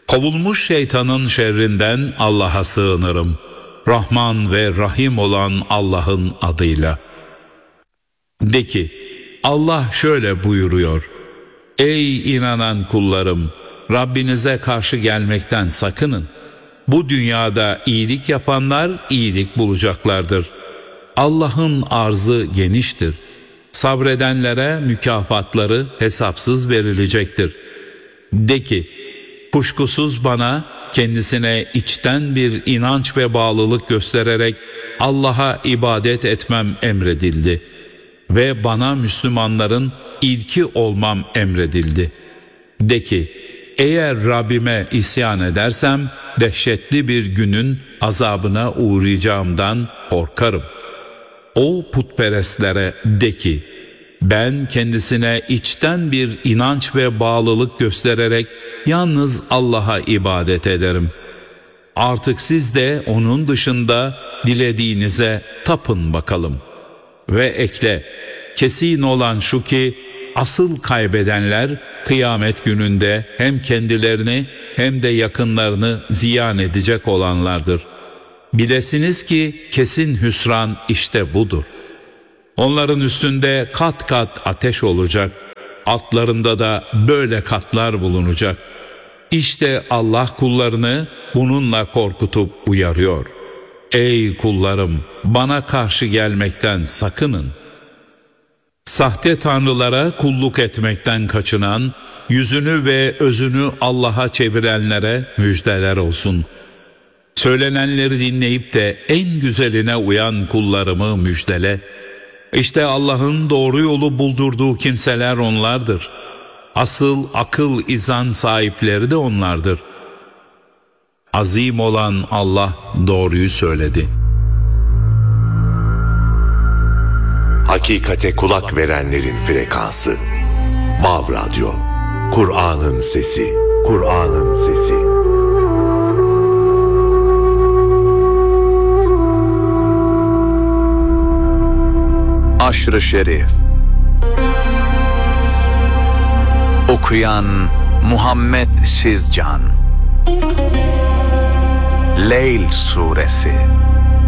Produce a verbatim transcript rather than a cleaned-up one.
Kovulmuş şeytanın şerrinden Allah'a sığınırım. Rahman ve Rahim olan Allah'ın adıyla. De ki, Allah şöyle buyuruyor: Ey inanan kullarım! Rabbinize karşı gelmekten sakının. Bu dünyada iyilik yapanlar iyilik bulacaklardır. Allah'ın arzı geniştir. Sabredenlere mükafatları hesapsız verilecektir. De ki, kuşkusuz bana kendisine içten bir inanç ve bağlılık göstererek Allah'a ibadet etmem emredildi. Ve bana Müslümanların ilki olmam emredildi. De ki, eğer Rabbime isyan edersem dehşetli bir günün azabına uğrayacağımdan korkarım. O putperestlere de ki, ben kendisine içten bir inanç ve bağlılık göstererek yalnız Allah'a ibadet ederim. Artık siz de onun dışında dilediğinize tapın bakalım. Ve ekle, kesin olan şu ki asıl kaybedenler kıyamet gününde hem kendilerini hem de yakınlarını ziyan edecek olanlardır. Bilesiniz ki kesin hüsran işte budur. Onların üstünde kat kat ateş olacak, altlarında da böyle katlar bulunacak. İşte Allah kullarını bununla korkutup uyarıyor. Ey kullarım, bana karşı gelmekten sakının. Sahte tanrılara kulluk etmekten kaçınan, yüzünü ve özünü Allah'a çevirenlere müjdeler olsun. Söylenenleri dinleyip de en güzeline uyan kullarımı müjdele. İşte Allah'ın doğru yolu buldurduğu kimseler onlardır. Asıl akıl izan sahipleri de onlardır. Azim olan Allah doğruyu söyledi. Hakikate kulak verenlerin frekansı. Mav Radyo. Kur'an'ın sesi. Kur'an'ın sesi. Aşr-ı Şerif. Okuyan Muhammed Sizcan. Leyl Suresi.